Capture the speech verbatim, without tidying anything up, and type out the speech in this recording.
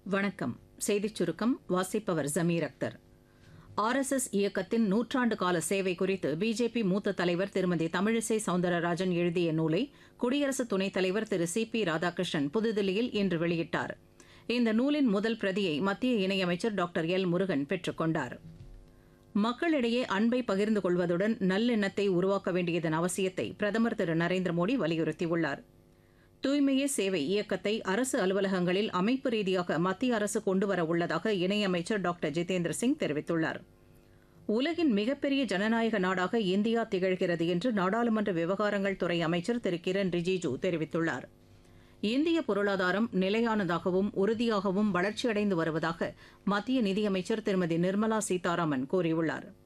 வணக்கம். செய்திச் சுருக்கம் வாசிப்பவர் Zameer Akhtar. R S S இயக்கத்தின் நூற்றாண்டு கால சேவை குறித்து பிஜேபி மூத்த தலைவர் திருமதி தமிழிசை சவுந்தரராஜன் எழுதிய நூலை குடியரசு துணைத் தலைவர் திரு சி பி ராதாகிருஷ்ணன் புதுதில்லியில் இன்று வெளியிட்டார். இந்த நூலின் முதல் பிரதியை மத்திய இணையமைச்சர் டாக்டர் எல் முருகன் பெற்றுக் கொண்டார். மக்களிடையே அன்பை பகிர்ந்து கொள்வதுடன் நல்லெண்ணத்தை உருவாக்க வேண்டியதன் அவசியத்தை பிரதமர் திரு நரேந்திர மோடி வலியுறுத்தியுள்ளார். தூய்மையே சேவை இயக்கத்தை அரசு அலுவலகங்களில் அமைப்பு ரீதியாக மத்திய அரசு கொண்டுவர உள்ளதாக இணையமைச்சர் டாக்டர் ஜிதேந்திர சிங் தெரிவித்துள்ளார். உலகின் மிகப்பெரிய ஜனநாயக நாடாக இந்தியா திகழ்கிறது என்று நாடாளுமன்ற விவகாரங்கள் துறை அமைச்சர் திரு கிரண் ரிஜிஜூ தெரிவித்துள்ளார். இந்திய பொருளாதாரம் நிலையானதாகவும் உறுதியாகவும் வளர்ச்சியடைந்து வருவதாக மத்திய நிதியமைச்சர் திருமதி நிர்மலா சீதாராமன் கூறியுள்ளார்.